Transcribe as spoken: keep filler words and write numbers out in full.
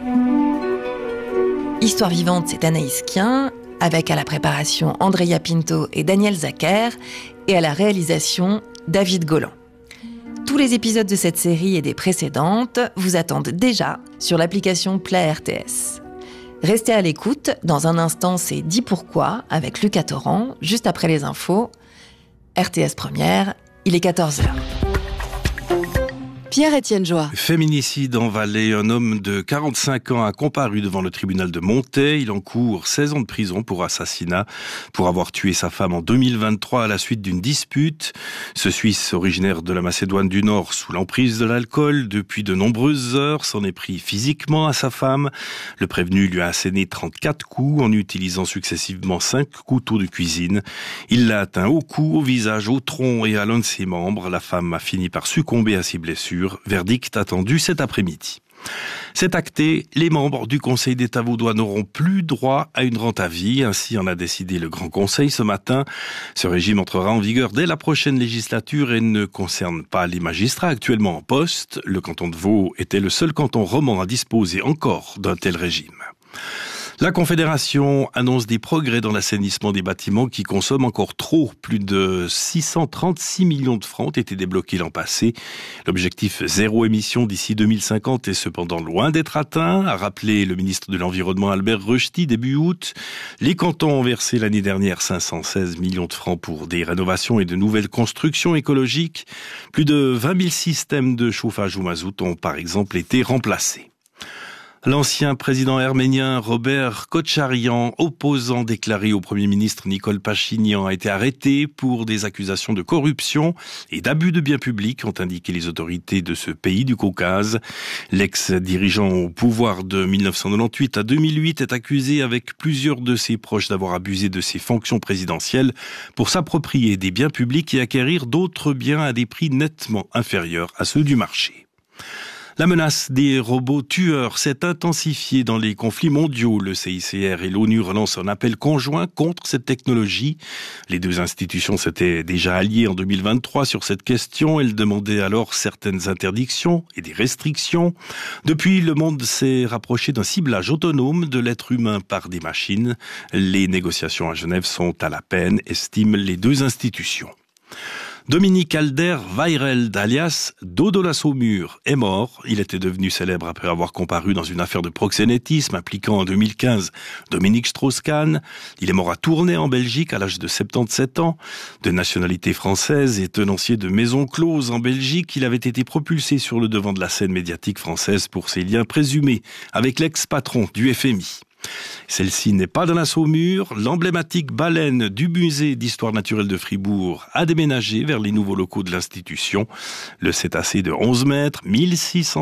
Histoire vivante, c'est Anaïs Kien, avec à la préparation Andrea Pinto et Daniel Zacher, et à la réalisation David Golan. Tous les épisodes de cette série et des précédentes vous attendent déjà sur l'application Play R T S. Restez à l'écoute, dans un instant c'est Dis pourquoi avec Lucas Torrent, juste après les infos. R T S Première, il est quatorze heures. Pierre-Étienne Joie. Féminicide en Valais. Un homme de quarante-cinq ans a comparu devant le tribunal de Monthey. Il encourt seize ans de prison pour assassinat, pour avoir tué sa femme en deux mille vingt-trois à la suite d'une dispute. Ce Suisse, originaire de la Macédoine du Nord, sous l'emprise de l'alcool, depuis de nombreuses heures, s'en est pris physiquement à sa femme. Le prévenu lui a asséné trente-quatre coups en utilisant successivement cinq couteaux de cuisine. Il l'a atteint au cou, au visage, au tronc et à l'un de ses membres. La femme a fini par succomber à ses blessures. Verdict attendu cet après-midi. C'est acté, les membres du Conseil d'État vaudois n'auront plus droit à une rente à vie. Ainsi en a décidé le Grand Conseil ce matin. Ce régime entrera en vigueur dès la prochaine législature et ne concerne pas les magistrats actuellement en poste. Le canton de Vaud était le seul canton roman à disposer encore d'un tel régime. La Confédération annonce des progrès dans l'assainissement des bâtiments qui consomment encore trop. Plus de six cent trente-six millions de francs ont été débloqués l'an passé. L'objectif zéro émission d'ici deux mille cinquante est cependant loin d'être atteint, a rappelé le ministre de l'Environnement Albert Rösti début août. Les cantons ont versé l'année dernière cinq cent seize millions de francs pour des rénovations et de nouvelles constructions écologiques. Plus de vingt mille systèmes de chauffage au mazout ont par exemple été remplacés. L'ancien président arménien Robert Kotcharyan, opposant déclaré au Premier ministre Nicole Pachinian, a été arrêté pour des accusations de corruption et d'abus de biens publics, ont indiqué les autorités de ce pays du Caucase. L'ex-dirigeant au pouvoir de mille neuf cent quatre-vingt-dix-huit à deux mille huit est accusé avec plusieurs de ses proches d'avoir abusé de ses fonctions présidentielles pour s'approprier des biens publics et acquérir d'autres biens à des prix nettement inférieurs à ceux du marché. La menace des robots tueurs s'est intensifiée dans les conflits mondiaux. Le C I C R et l'ONU relancent un appel conjoint contre cette technologie. Les deux institutions s'étaient déjà alliées en deux mille vingt-trois sur cette question. Elles demandaient alors certaines interdictions et des restrictions. Depuis, le monde s'est rapproché d'un ciblage autonome de l'être humain par des machines. Les négociations à Genève sont à la peine, estiment les deux institutions. Dominique Alder Weireld, alias Dodo la Saumure, est mort. Il était devenu célèbre après avoir comparu dans une affaire de proxénétisme impliquant en deux mille quinze Dominique Strauss-Kahn. Il est mort à Tournai en Belgique à l'âge de soixante-dix-sept ans. De nationalité française et tenancier de maison close en Belgique, il avait été propulsé sur le devant de la scène médiatique française pour ses liens présumés avec l'ex-patron du F M I. Celle-ci n'est pas dans la Saumure. L'emblématique baleine du musée d'histoire naturelle de Fribourg a déménagé vers les nouveaux locaux de l'institution. Le cétacé de onze mètres, mille six cents